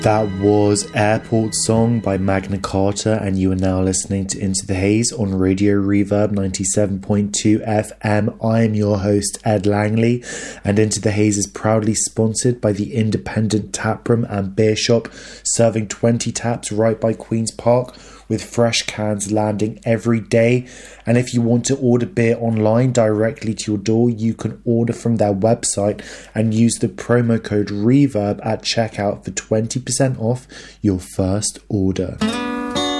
That was Airport Song by Magna Carta, and you are now listening to Into the Haze on Radio Reverb 97.2 FM. I am your host, Ed Langley, and Into the Haze is proudly sponsored by the Independent Taproom and Beer Shop, serving 20 taps right by Queen's Park, with fresh cans landing every day. And if you want to order beer online directly to your door, you can order from their website and use the promo code REVERB at checkout for 20% off your first order.